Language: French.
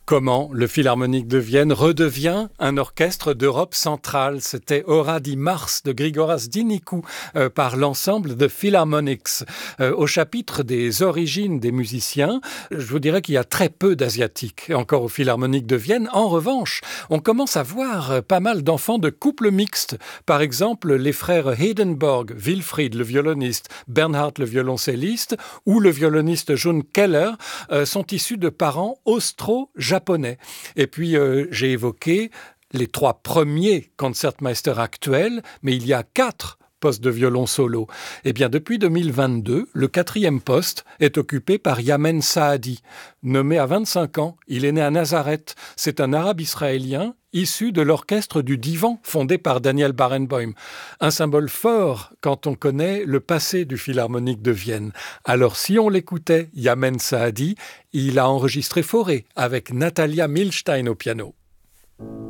Comment le Philharmonique de Vienne redevient un orchestre d'Europe centrale. C'était Ora di Mars de Grigoras Dinicu par l'ensemble de Philharmonics. Au chapitre des origines des musiciens, je vous dirais qu'il y a très peu d'Asiatiques encore au Philharmonique de Vienne. En revanche, on commence à voir pas mal d'enfants de couples mixtes. Par exemple, les frères Heidenborg, Wilfried le violoniste, Bernhard le violoncelliste ou le violoniste June Keller sont issus de parents austro-japonais. Et puis, j'ai évoqué les 3 premiers concertmeisters actuels, mais il y a 4 postes de violon solo. Eh bien, depuis 2022, le 4e poste est occupé par Yamen Saadi. Nommé à 25 ans, il est né à Nazareth. C'est un arabe israélien issu de l'orchestre du Divan, fondé par Daniel Barenboim. Un symbole fort quand on connaît le passé du Philharmonique de Vienne. Alors, si on l'écoutait, Yamen Saadi, il a enregistré Fauré avec Natalia Milstein au piano.